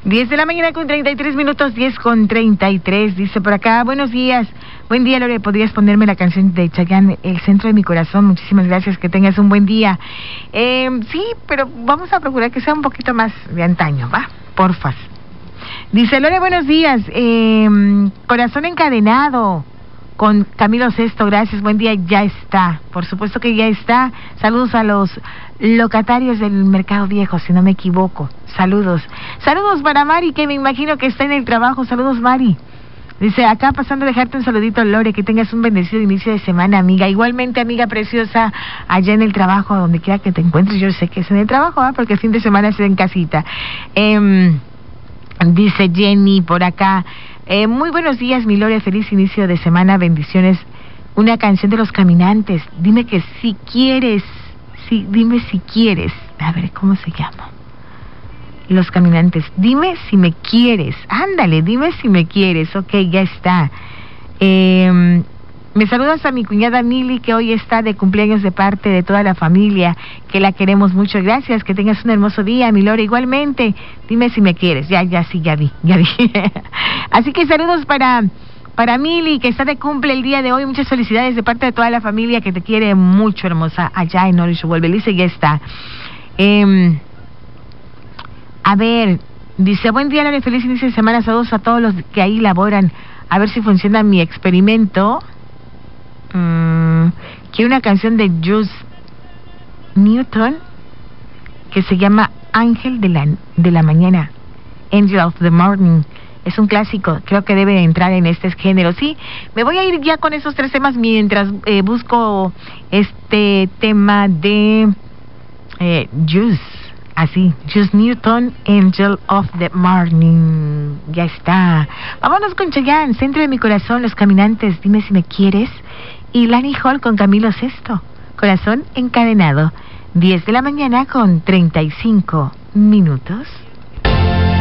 10 de la mañana con 33 minutos, 10 con 33, dice por acá, buenos días, buen día Lore, ¿podrías ponerme la canción de Chayanne, El Centro de mi Corazón? Muchísimas gracias, que tengas un buen día. Sí, pero vamos a procurar que sea un poquito más de antaño, ¿va? Porfas. Dice Lore, buenos días, Corazón Encadenado, con Camilo Sesto, gracias, buen día, ya está, por supuesto que ya está. Saludos a los locatarios del Mercado Viejo, si no me equivoco, saludos para Mari, que me imagino que está en el trabajo, saludos Mari. Dice, acá pasando a dejarte un saludito, Lore, que tengas un bendecido inicio de semana, amiga, igualmente amiga preciosa, allá en el trabajo, donde quiera que te encuentres, yo sé que es en el trabajo, porque el fin de semana es en casita. Dice Jenny por acá, muy buenos días, mi Lore, feliz inicio de semana, bendiciones. Una canción de Los Caminantes, dime que si quieres, sí, dime si quieres. A ver, ¿cómo se llama? Los Caminantes, dime si me quieres. Ándale, dime si me quieres. Ok, ya está. Me saludas a mi cuñada Mili, que hoy está de cumpleaños de parte de toda la familia, que la queremos mucho. Gracias, que tengas un hermoso día, mi Lore, igualmente. Dime si me quieres. Ya vi. Así que saludos para Mili, que está de cumple el día de hoy. Muchas felicidades de parte de toda la familia que te quiere mucho, hermosa, allá en Orisho Belice, ya está. A ver, dice, buen día, Lore, feliz inicio de semana, saludos a todos los que ahí laboran. A ver si funciona mi experimento. Quiero una canción de Juice Newton que se llama Ángel de la Mañana, Angel of the Morning. Es un clásico, creo que debe entrar en este género. Sí, me voy a ir ya con esos tres temas mientras busco este tema de Juice. Así, Juice Newton, Angel of the Morning. Ya está. Vámonos con Chayanne, Centro de mi Corazón, Los Caminantes, dime si me quieres. Y Lani Hall con Camilo Sesto, Corazón Encadenado. 10 de la mañana con 35 minutos.